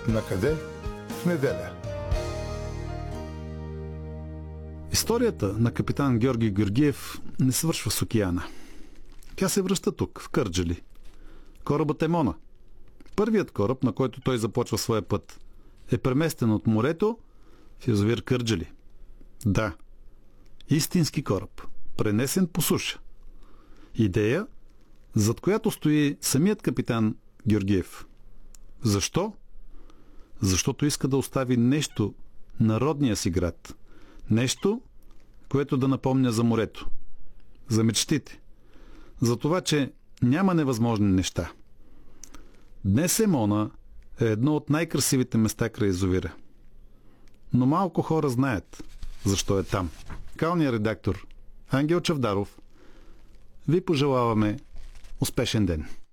Накъде? В неделя. Историята на капитан Георги Георгиев не свършва с океана. Тя се връща тук, в Кърджали. Корабът Емона. Първият кораб, на който той започва своя път, е преместен от морето в язовир Кърджали. Да, истински кораб, пренесен по суша. Идея, зад която стои самият капитан Георгиев. Защо? Защото иска да остави нещо на родния си град. Нещо, което да напомня за морето. За мечтите. За това, че няма невъзможни неща. Днес Емона е едно от най-красивите места край язовира. Но малко хора знаят защо е там. Калният редактор Ангел Чавдаров ви пожелаваме успешен ден.